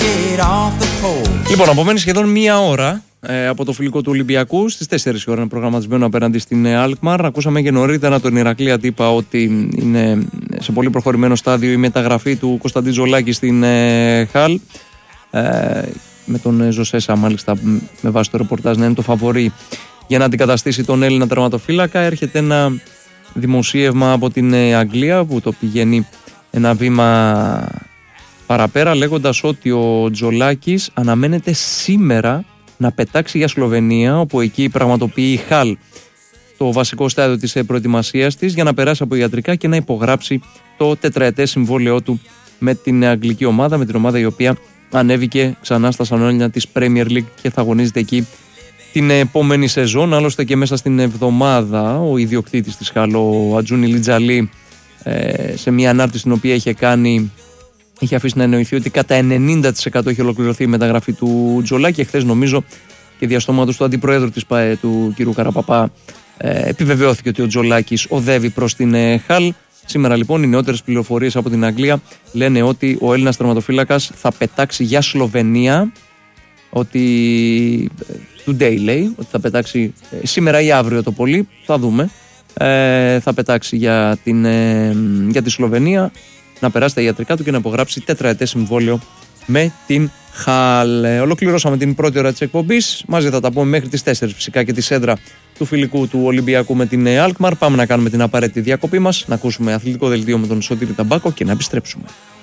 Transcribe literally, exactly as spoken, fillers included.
Λοιπόν, απομένει σχεδόν μία ώρα ε, από το φιλικό του Ολυμπιακού. Στις τέσσερις η ώρα είναι προγραμματισμένο απέναντι στην ε, Αλκμαρ. Ακούσαμε και νωρίτερα τον Ηρακλή Αττίπα ότι είναι σε πολύ προχωρημένο στάδιο η μεταγραφή του Κωνσταντή Τζολάκη στην ε, Χαλ. Ε, με τον Ζωσέσα, μάλιστα, με βάση το ρεπορτάζ να είναι το φαβορί για να αντικαταστήσει τον Έλληνα τερματοφύλακα. Έρχεται ένα δημοσίευμα από την ε, Αγγλία που το πηγαίνει ένα βήμα παραπέρα, λέγοντας ότι ο Τζολάκης αναμένεται σήμερα να πετάξει για Σλοβενία, όπου εκεί πραγματοποιεί η Χαλ το βασικό στάδιο της προετοιμασίας της για να περάσει από ιατρικά και να υπογράψει το τετραετές συμβόλαιό του με την αγγλική ομάδα, με την ομάδα η οποία ανέβηκε ξανά στα σανόνια της Premier League και θα αγωνίζεται εκεί την επόμενη σεζόν. Άλλωστε και μέσα στην εβδομάδα ο ιδιοκτήτης της Χαλ, ο Ατζούνι Λιτζαλή, σε μια ανάρτηση την οποία είχε κάνει, είχε αφήσει να εννοηθεί ότι κατά ενενήντα τοις εκατό έχει ολοκληρωθεί η μεταγραφή του Τζολάκη. Και χθες, νομίζω, και διαστόματος του αντιπροέδρου της ΠΑΕ, του κ. Καραπαπά, ε, επιβεβαιώθηκε ότι ο Τζολάκης οδεύει προς την ε, Χαλ. Σήμερα λοιπόν οι νεότερες πληροφορίες από την Αγγλία λένε ότι ο Έλληνας τερματοφύλακας θα πετάξει για Σλοβενία, ότι today λέει, ότι θα πετάξει ε, σήμερα ή αύριο το πολύ, θα δούμε, ε, θα πετάξει για, την, ε, για τη Σλοβενία, να περάσει τα ιατρικά του και να υπογράψει τετραετές συμβόλαιο με την Χαλ. Ολοκληρώσαμε την πρώτη ώρα της εκπομπής. Μαζί θα τα πούμε μέχρι τις τέσσερις φυσικά και τη σέντρα του φιλικού του Ολυμπιακού με την Αλκμαρ. Πάμε να κάνουμε την απαραίτητη διακοπή μας, να ακούσουμε αθλητικό δελτίο με τον Σωτήρη Ταμπάκο και να επιστρέψουμε.